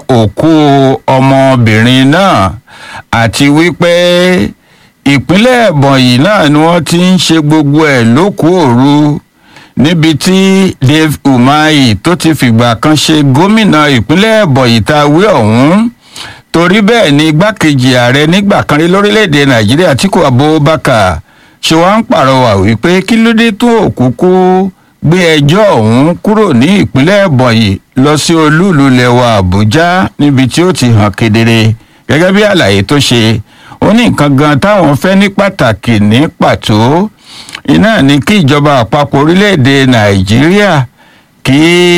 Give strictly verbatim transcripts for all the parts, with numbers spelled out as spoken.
òkú ọmọbìnrin náà àti wípé ìpínlẹ̀ Ebonyi náà ni wọ́n ti ń ṣe gbogbo ẹ̀ lókù òru níbi tí Dave Umahi tó ti fìgbà kan ṣe gómìnà ìpínlẹ̀ Ebonyi tá a wí ọ̀hún torí bẹ́ẹ̀ ni igbákejì ààrẹ nígbà kan rí lórílẹ̀‐èdè Nàìjíríà Atiku Abubakar ṣe wá ń pàrọwà wípé kí ló dé tó òkúkú gbé ẹjọ́ ọ̀hún kúrò ní ìpínlẹ̀ Ebonyi lọ sí olúùlú lẹwa Àbújá níbi tí ó ti hàn kedere gẹ́gẹ́ bí àlàyé tó ṣe ó ní nǹkan gan táwọn fẹ́ ní pàtàkì ní pàtó iná ní kí ìjọba àpapọ̀ orílẹ̀-èdè Nàìjíríà kí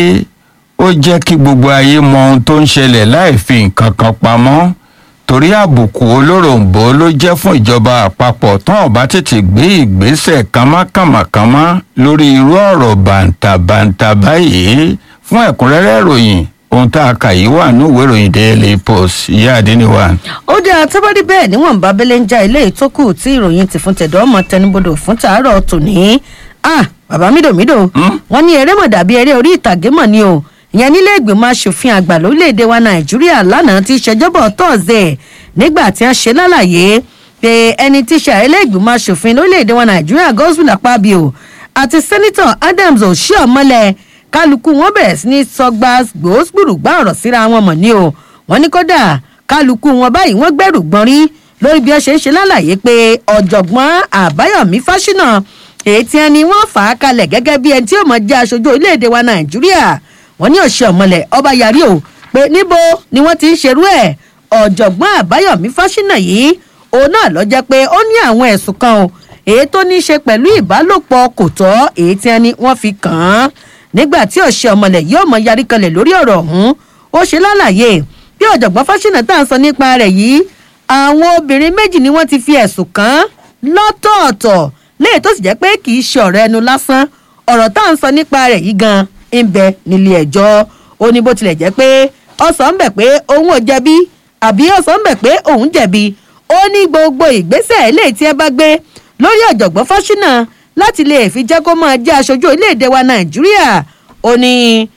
ó jẹ́ kí gbogbo ayé mọ ohun tó ń ṣẹlẹ̀ láì fi nǹkan kan pamọ́ torí àbùkù olóròǹbó ló jẹ́ fún ìjọba àpapọ̀ tán ò bá tètè gbé ìgbésẹ̀ kánmákànmákánmá lórí irú ọ̀rọ̀ bàǹtàbàǹtà báyìí fún ẹ̀kúnrẹ́rẹ́ ìròyìn ohun tá a kà yìí wà ní ìwé ìròyìn Daily Post ìyá àdínníwá. ó dé àtọ́bọ́dé bẹ́ẹ̀ níwọ̀n bá bẹ́lẹ̀ ń já ilé ìtókù tí ìròyìn ti fún tẹ̀dọ́ ọmọ tẹnubodò fún tàárọ̀ tòní. ah bàbá mídòmídò wọn ní eré mọ̀ dàbí eré orí ìtàgé mọ̀ ni o ìyẹn nílé ìgbìmọ̀ asòfin àgbà lórílẹ̀‐èdè wa Nàìjíríà lánàá ti ṣẹjọ́bọ̀ tọ́ọ̀zẹ̀ nígbà tí wọ́n ṣe lálàyé pé ẹni tí ṣe ilé ìgbìmọ̀ asòfin lórílẹ̀‐èdè wa Nàìjíríà Godswill Akpabio àti sẹ́nitọ̀ Adams Oshiomhole kálukú wọn bẹ̀rẹ̀ sí ní sọgbà gbòósgbùrùgbà ọ̀rọ̀ síra wọn mọ̀ ní o wọ́n ní kódà kálukú wọn báyìí wọ́n gbẹ̀rù gbọ́n rí lórí bí wọ́n ṣe ń ṣe lálàyé pé ọ̀jọ̀gbọ́n Àbáyọ̀mí Fáṣínà èyí tí ẹni wọ́n fà á kalẹ̀ gẹ́gẹ́ bí ẹni tí ó mọ̀ jẹ́ aṣojú orílẹ̀-èdè wa Nàìjíríà wọ́n ní Oshiomhole ọba yarí o pé níbo ni wọ́n ti ń ṣerú ẹ̀ ọ̀jọ̀gbọ́n Àbáyọ̀mí Fáṣínà yìí òun náà ló jẹ́ pé ó ní àwọn ẹ̀sùn kan o èyí tó ní í ṣe pẹ̀lú ìbálòpọ̀ kò tọ́ èyí tí ẹni wọ́n fi kàn án nígbà tí Oshiomhole yóò mọ yarí kalẹ̀ lórí ọ̀rọ̀ ọ̀hún ó ṣe lálàyé bí ọ̀jọ̀gbọ́n Fáṣínà tá à ń sọ nípa rẹ̀ yìí àwọn obìnrin méjì ni wọ́n ti fi ẹ̀sùn kàn án lọ́tọ̀ọ̀tọ̀ léè tó sì jẹ́ pé kì í ṣe ọ̀rọ̀ ẹnu lásán ọ̀rọ̀ tá à ń sọ nípa rẹ̀ yìí gan ń bẹ nílé ẹjọ́ ó ní bó tilẹ̀ jẹ́ pé ó sọ ń bẹ̀ pé òun ò jẹ̀bi àbí ó sọ ń bẹ̀ pé òun jẹ̀bi ó ní gbogbo ìgbésẹ̀ eléyìí tí ẹ bá gbé lórí ọ̀jọ̀gbọ́n Fáṣínà láti lè fi jẹ́ kó máa jẹ́ aṣojú orílẹ̀-èdè wa Nàìjíríà ó ní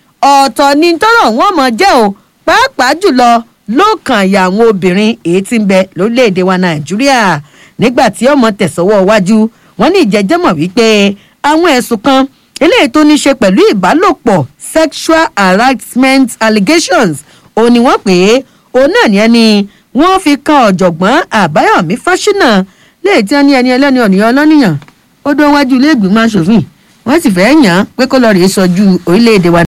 ọ̀tọ̀ ní tọ́rọ̀ wọn mọ̀ jẹ́ o pàápàá jùlọ ló kàn yà àwọn obìnrin èyí tí ń bẹ lórílẹ̀-èdè wa Nàìjíríà nígbà tí ọmọ tẹ̀sọ́wọ́ wájú wọn ní ìjẹ́jẹ́ mọ̀ wípé àwọn ẹ̀sùn kan eléyìí tó ní ṣe pẹ̀lú ìbálòpọ̀ sexual harassment allegations òun ni wọ́n pè é òun náà ní ẹni wọ́n fi kan ọ̀jọ̀gbọ́n Àbáyọ̀mí Fáṣínà léyìí tí wọ́n ní ẹni ẹlẹ́ni ọ̀nìyàn ọlọ́nìyàn ó dún wájú ilé ìgbìmọ̀ aṣòfin wọ́n sì fẹ́ yàn án pé kó lọ rèé sọjú orílẹ̀-èdè wa.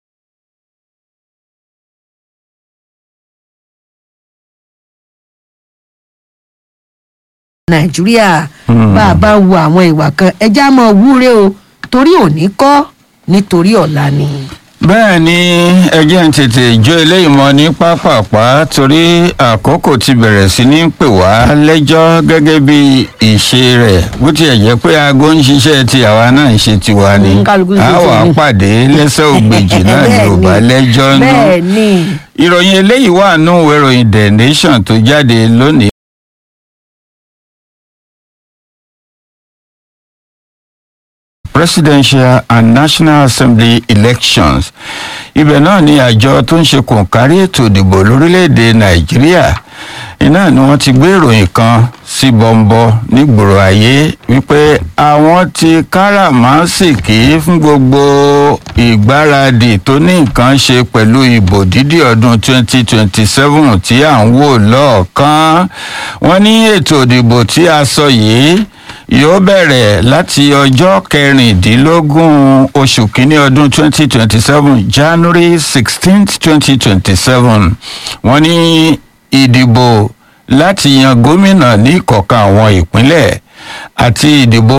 Nàìjíríà bá a bá wo àwọn ìwà kan ẹja máa wúre o torí òní kọ́ nítorí ọ̀la ni. bẹ́ẹ̀ ni ẹjẹ́ ń tètè jó eléyìí mọ́ ní pápápá torí àkókò ti bẹ̀rẹ̀ sí ní pè wá lẹ́jọ́ gẹ́gẹ́ bí ìṣe rẹ̀ bó tiẹ̀ jẹ́ pé aago ń ṣiṣẹ́ tí àwa náà ń ṣe tiwa ni àwa pàdé lẹ́sẹ̀ ògbèjì náà ní yorùbá lẹ́jọ́ náà ìròyìn eléyìí wà nù ìwé ìròyìn The Nation tó jáde lónìí. Presidential and National Assembly elections ibẹ̀ náà ni àjọ tó ń ṣe kòǹkárí ètò ìdìbò lórílẹ̀‐èdè Nàìjíríà iná ni wọ́n ti gbé ìròyìn kan sí bọ́ńbọ́ nígboro ayé wípé àwọn ti káràmásìkí fún gbogbo ìgbáradì tó ní nǹkan ṣe pẹ̀lú ìbò dídì ọdún twenty twenty-seven tí à ń wò lọ́ọ̀kan wọ́n ní ètò ìdìbò tí a sọ yìí yóò bẹ̀rẹ̀ láti ọjọ́ kẹrìndínlógún oṣù kínní ọdún twenty twenty-seven January sixteenth twenty twenty-seven wọ́n ní ìdìbò láti yan gómìnà ní ìkọ̀ọ̀kan àwọn ìpínlẹ̀ àti ìdìbò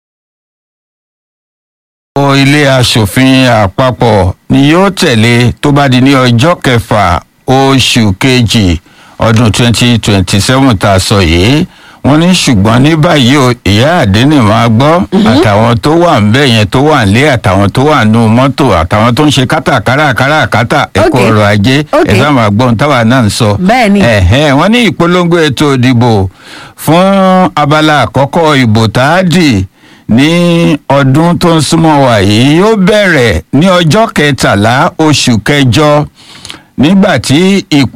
ilé aṣòfin àpapọ̀ ni yóò tẹ̀lé tó bá di ní ọjọ́ kẹfà oṣù kejì ọdún twenty twenty-seven tá a sọ yìí wọ́n ní ṣùgbọ́n ní báyìí o ìyá àdínì máa gbọ́ àtàwọn tó wà ńbẹ̀ yẹn tó wà nílé àtàwọn tó wà nù mọ́tò àtàwọn tó ń ṣe kátàkárà káràkátà ẹ̀kọ́ ọrọ̀ ajé ẹ̀sán máa gbọ́ ohun táwa náà ń sọ. ẹ̀hẹ́n wọ́n ní ìpolongo ètò ìdìbò fún abala àkọ́kọ́ ìbò táàdì ní ọdún tó ń súnmọ́ wa yìí yóò bẹ̀rẹ̀ ní ọjọ́ kẹtàlá oṣù kẹjọ nígbà tí ìpò